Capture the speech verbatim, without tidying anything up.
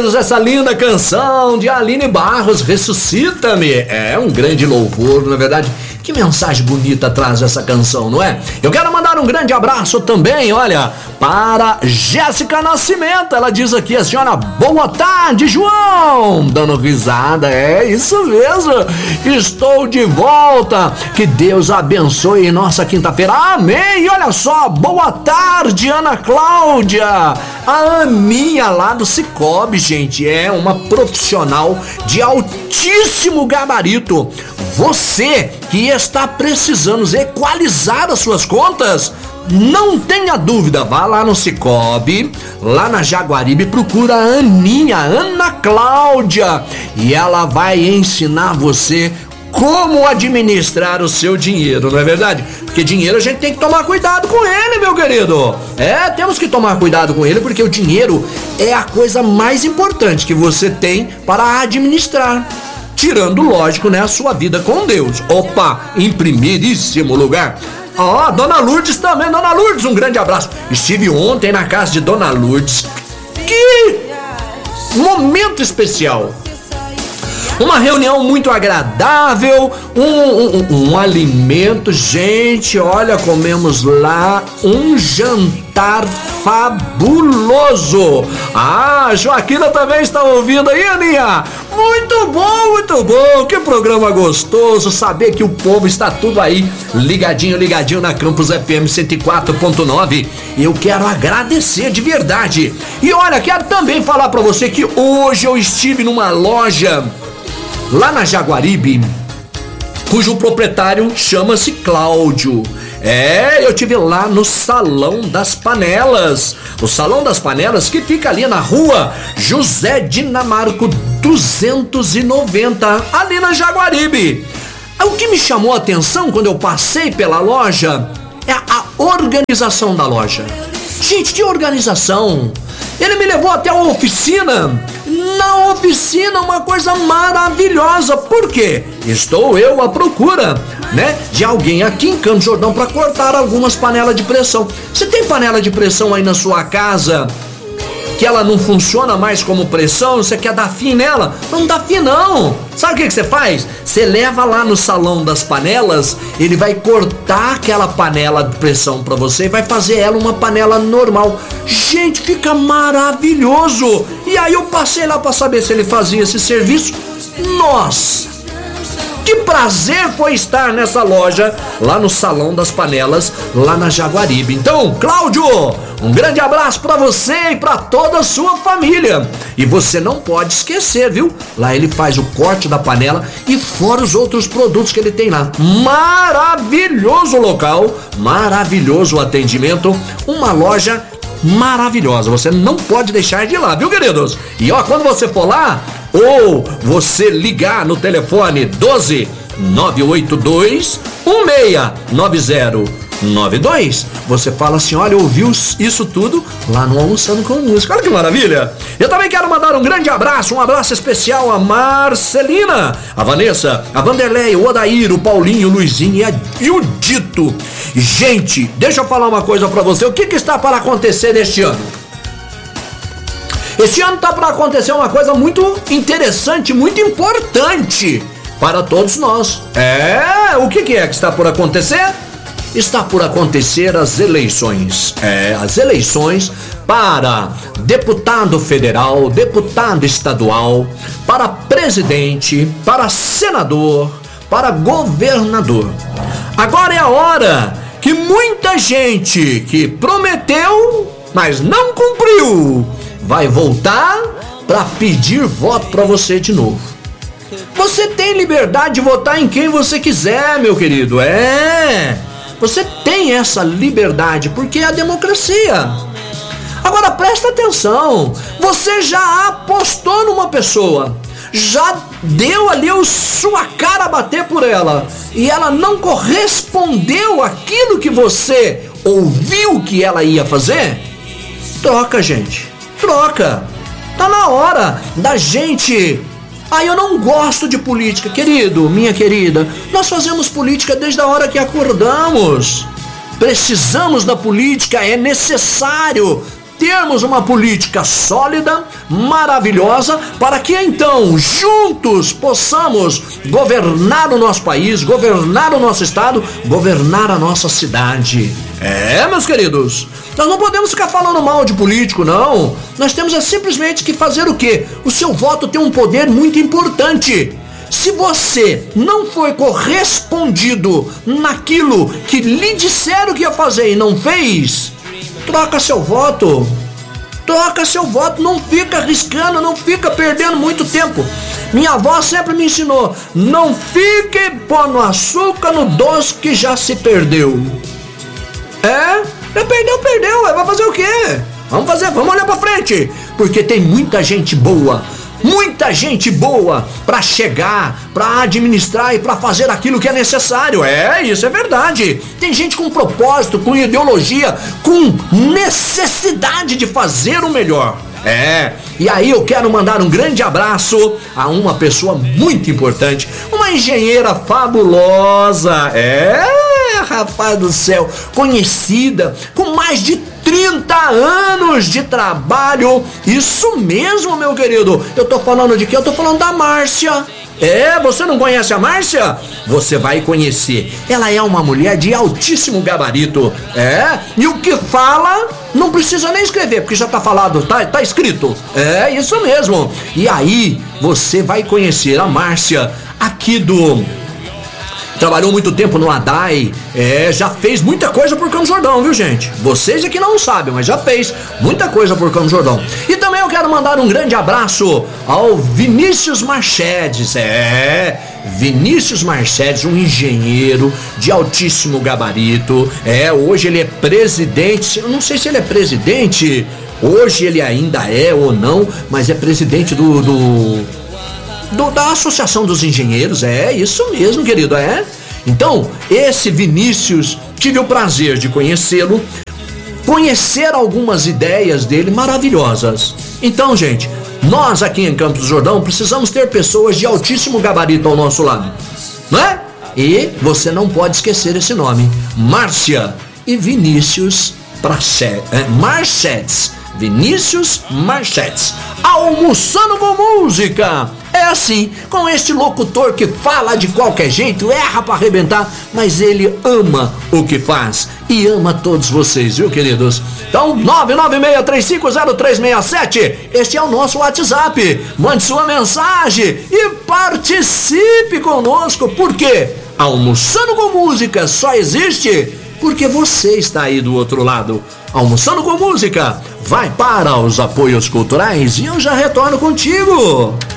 queridos, essa linda canção de Aline Barros, Ressuscita-me. É um grande louvor, na verdade. Que mensagem bonita traz essa canção, não é? Eu quero mandar um grande abraço também, olha, para Jéssica Nascimento. Ela diz aqui, a senhora, boa tarde, João. Dando risada, é isso mesmo. Estou de volta. Que Deus abençoe nossa quinta-feira. Amém. E olha só, boa tarde, Ana Cláudia. A Aninha lá do Cicobi, gente, é uma profissional de altíssimo gabarito. Você que está precisando equalizar as suas contas, não tenha dúvida, vá lá no Cicobi, lá na Jaguaribe, procura a Aninha, Ana Cláudia, e ela vai ensinar você como administrar o seu dinheiro, não é verdade? Porque dinheiro a gente tem que tomar cuidado com ele, meu querido. É, temos que tomar cuidado com ele, porque o dinheiro é a coisa mais importante que você tem para administrar. Tirando, lógico, né, a sua vida com Deus. Opa, em primeiríssimo lugar. Ó, oh, Dona Lourdes também. Dona Lourdes, um grande abraço. Estive ontem na casa de Dona Lourdes. Que momento especial. Uma reunião muito agradável, um, um, um alimento, gente, olha, comemos lá um jantar fabuloso. Ah, Joaquina também está ouvindo aí, Aninha? Muito bom, muito bom, que programa gostoso, saber que o povo está tudo aí, ligadinho, ligadinho na Campus F M cento e quatro ponto nove. Eu quero agradecer de verdade. E olha, quero também falar pra você que hoje eu estive numa loja lá na Jaguaribe, cujo proprietário chama-se Cláudio. É, eu tive lá no Salão das Panelas. O Salão das Panelas que fica ali na rua José Dinamarco duzentos e noventa, ali na Jaguaribe. O que me chamou a atenção quando eu passei pela loja é a organização da loja. Gente, que organização! Ele me levou até a oficina. Na oficina, uma coisa maravilhosa. Por quê? Estou eu à procura, né, de alguém aqui em Campos do Jordão para cortar algumas panelas de pressão. Você tem panela de pressão aí na sua casa que ela não funciona mais como pressão? Você quer dar fim nela? Não dá fim não. Sabe o que que você faz? Você leva lá no Salão das Panelas, ele vai cortar aquela panela de pressão para você e vai fazer ela uma panela normal. Gente, fica maravilhoso. E aí eu passei lá para saber se ele fazia esse serviço. Nossa, que prazer foi estar nessa loja, lá no Salão das Panelas, lá na Jaguaribe. Então, Cláudio, um grande abraço pra você e pra toda a sua família. E você não pode esquecer, viu? Lá ele faz o corte da panela e fora os outros produtos que ele tem lá. Maravilhoso local, maravilhoso atendimento, uma loja maravilhosa. Você não pode deixar de ir lá, viu, queridos? E ó, quando você for lá, ou você ligar no telefone doze, nove oito dois, um seis nove zero nove dois, você fala assim, olha, ouviu isso tudo lá no Almoçando com Música. Olha que maravilha. Eu também quero mandar um grande abraço, um abraço especial a Marcelina, a Vanessa, a Vanderlei, o Odair, o Paulinho, o Luizinho e, a, e o Dito. Gente, deixa eu falar uma coisa pra você. O que que está para acontecer este ano? Este ano está para acontecer uma coisa muito interessante, muito importante para todos nós. É, o que que é que está por acontecer? Está por acontecer as eleições. É, as eleições para deputado federal, deputado estadual, para presidente, para senador, para governador. Agora é a hora que muita gente que prometeu, mas não cumpriu, vai voltar para pedir voto para você de novo. Você tem liberdade de votar em quem você quiser, meu querido. É, você tem essa liberdade porque é a democracia. Agora presta atenção, você já apostou numa pessoa, já deu ali o sua cara a bater por ela e ela não correspondeu àquilo que você ouviu que ela ia fazer? Troca, gente, troca. Tá na hora da gente... Ah, eu não gosto de política. Querido, minha querida, nós fazemos política desde a hora que acordamos. Precisamos da política, é necessário termos uma política sólida, maravilhosa, para que então juntos possamos governar o nosso país, governar o nosso estado, governar a nossa cidade. É, meus queridos, nós não podemos ficar falando mal de político, não. Nós temos é simplesmente que fazer o quê? O seu voto tem um poder muito importante. Se você não foi correspondido naquilo que lhe disseram que ia fazer e não fez, troca seu voto. Troca seu voto, não fica arriscando, não fica perdendo muito tempo. Minha avó sempre me ensinou, não fique pondo açúcar no doce que já se perdeu. É? Já perdeu, perdeu, vai fazer o quê? Vamos fazer, vamos olhar pra frente, porque tem muita gente boa. Muita gente boa para chegar, para administrar e para fazer aquilo que é necessário. É, isso é verdade. Tem gente com propósito, com ideologia, com necessidade de fazer o melhor. É, e aí eu quero mandar um grande abraço a uma pessoa muito importante, uma engenheira fabulosa. É, rapaz do céu, conhecida, com mais de trinta anos de trabalho. Isso mesmo, meu querido. Eu tô falando de quê? Eu tô falando da Márcia. É, você não conhece a Márcia? Você vai conhecer. Ela é uma mulher de altíssimo gabarito. É, e o que fala não precisa nem escrever, porque já tá falado, tá, tá escrito. É, isso mesmo. E aí, você vai conhecer a Márcia aqui do... Trabalhou muito tempo no A D A I, é, já fez muita coisa por Campos Jordão, viu, gente? Vocês aqui não sabem, mas já fez muita coisa por Campos Jordão. E também eu quero mandar um grande abraço ao Vinícius Marchedes, é, Vinícius Marchedes, um engenheiro de altíssimo gabarito, é, hoje ele é presidente, eu não sei se ele é presidente, hoje ele ainda é ou não, mas é presidente do... do Do, da Associação dos Engenheiros, é isso mesmo, querido, é. Então, esse Vinícius, tive o prazer de conhecê-lo, conhecer algumas ideias dele maravilhosas. Então, gente, nós aqui em Campos do Jordão precisamos ter pessoas de altíssimo gabarito ao nosso lado, não é? E você não pode esquecer esse nome, Márcia e Vinícius Marchedes. Vinícius Marchedes, almoçando com música. É assim, com este locutor que fala de qualquer jeito, erra pra arrebentar, mas ele ama o que faz e ama todos vocês, viu, queridos? Então, nove nove seis três cinco zero três seis sete, este é o nosso WhatsApp. Mande sua mensagem e participe conosco, porque Almoçando com Música só existe porque você está aí do outro lado. Almoçando com Música vai para os apoios culturais e eu já retorno contigo.